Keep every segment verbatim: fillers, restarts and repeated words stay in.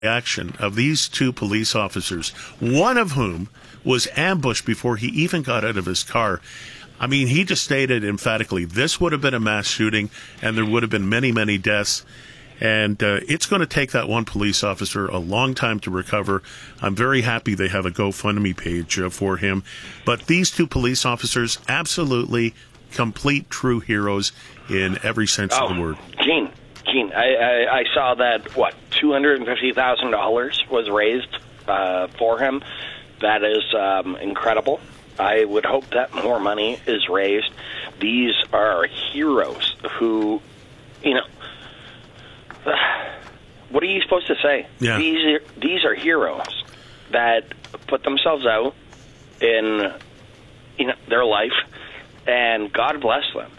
action of these two police officers, one of whom was ambushed before he even got out of his car. I mean, he just stated emphatically, this would have been a mass shooting, and there would have been many, many deaths. And uh, it's going to take that one police officer a long time to recover. I'm very happy they have a GoFundMe page uh, for him. But these two police officers, absolutely complete true heroes in every sense oh, of the word. Gene, Gene, I, I, I saw that, what, two hundred fifty thousand dollars was raised uh, for him. That is um, incredible. I would hope that more money is raised. These are heroes who, you know, what are you supposed to say? Yeah. These are, these are heroes that put themselves out in, you know, their life, and God bless them.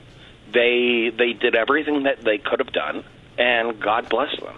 They they did everything that they could have done, and God bless them.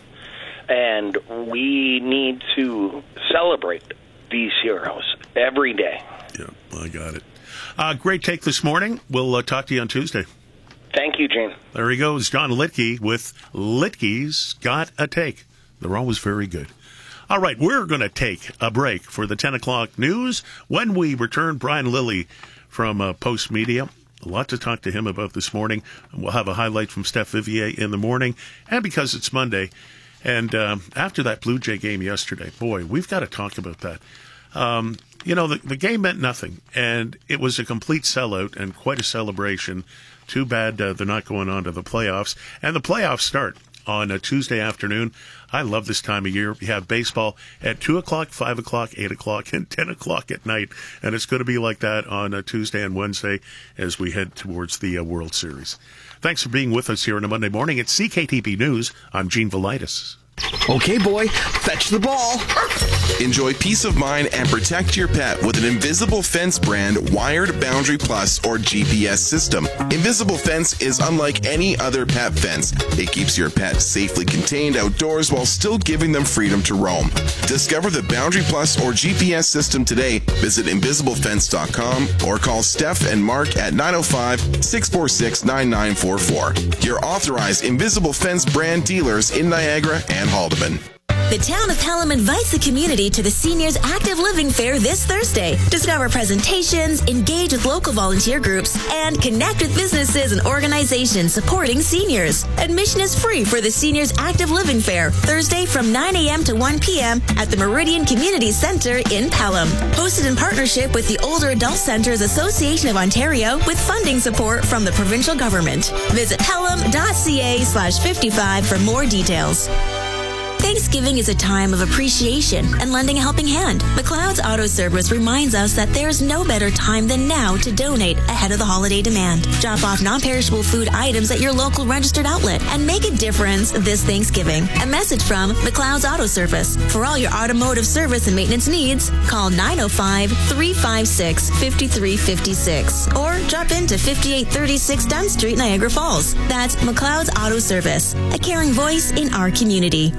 Yeah. And we need to celebrate these heroes every day. Yeah, I got it. Uh, great take this morning. We'll uh, talk to you on Tuesday. Thank you, Gene. There he goes, John Litke with Litke's Got a Take. They're always very good. All right, we're going to take a break for the ten o'clock news. When we return, Brian Lilly from uh, Post Media. A lot to talk to him about this morning. We'll have a highlight from Steph Vivier in the morning. And because it's Monday, and um, after that Blue Jay game yesterday, boy, we've got to talk about that. Um, you know, the, the game meant nothing, and it was a complete sellout and quite a celebration. Too bad uh, they're not going on to the playoffs. And the playoffs start on a Tuesday afternoon. I love this time of year. We have baseball at two o'clock, five o'clock, eight o'clock, and ten o'clock at night. And it's going to be like that on a Tuesday and Wednesday as we head towards the uh, World Series. Thanks for being with us here on a Monday morning. It's C K T B News. I'm Gene Velitis. Okay, boy, fetch the ball. Enjoy peace of mind and protect your pet with an Invisible Fence brand Wired Boundary Plus or G P S system. Invisible Fence is unlike any other pet fence. It keeps your pet safely contained outdoors while still giving them freedom to roam. Discover the Boundary Plus or G P S system today. Visit invisible fence dot com or call Steph and Mark at nine oh five, six four six, nine nine four four. Your authorized Invisible Fence brand dealers in Niagara and Haldeman. The town of Pelham invites the community to the Seniors Active Living Fair this Thursday. Discover presentations, engage with local volunteer groups, and connect with businesses and organizations supporting seniors. Admission is free for the Seniors Active Living Fair, Thursday from nine a.m. to one p.m. at the Meridian Community Center in Pelham. Hosted in partnership with the Older Adult Centers Association of Ontario with funding support from the provincial government. Visit pelham.ca slash 55 for more details. Thanksgiving is a time of appreciation and lending a helping hand. McLeod's Auto Service reminds us that there's no better time than now to donate ahead of the holiday demand. Drop off non-perishable food items at your local registered outlet and make a difference this Thanksgiving. A message from McLeod's Auto Service. For all your automotive service and maintenance needs, call nine oh five, three five six, five three five six or drop into fifty-eight thirty-six Dunn Street, Niagara Falls. That's McLeod's Auto Service, a caring voice in our community.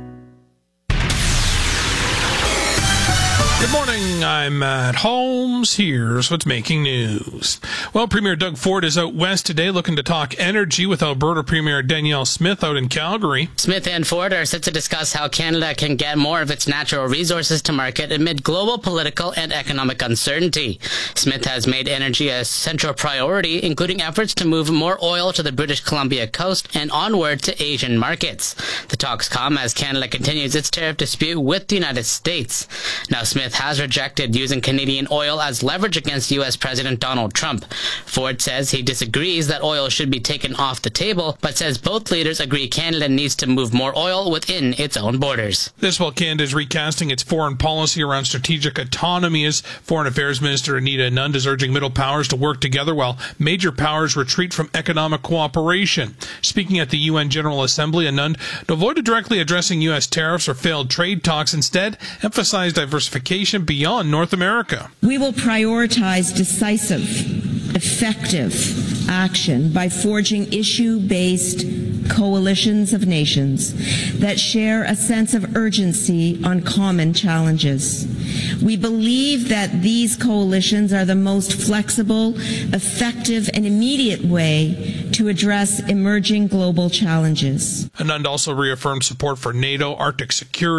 Good morning, I'm Matt Holmes. Here's what's making news. Well, Premier Doug Ford is out west today looking to talk energy with Alberta Premier Danielle Smith out in Calgary. Smith and Ford are set to discuss how Canada can get more of its natural resources to market amid global political and economic uncertainty. Smith has made energy a central priority, including efforts to move more oil to the British Columbia coast and onward to Asian markets. The talks come as Canada continues its tariff dispute with the United States. Now, Smith has rejected using Canadian oil as leverage against U S President Donald Trump. Ford says he disagrees that oil should be taken off the table, but says both leaders agree Canada needs to move more oil within its own borders. This while Canada is recasting its foreign policy around strategic autonomy, as Foreign Affairs Minister Anita Anand is urging middle powers to work together while major powers retreat from economic cooperation. Speaking at the U N General Assembly, Anand avoided directly addressing U S tariffs or failed trade talks, instead emphasized diversification beyond North America. We will prioritize decisive, effective action by forging issue-based coalitions of nations that share a sense of urgency on common challenges. We believe that these coalitions are the most flexible, effective, and immediate way to to address emerging global challenges. Anand also reaffirmed support for NATO, Arctic security,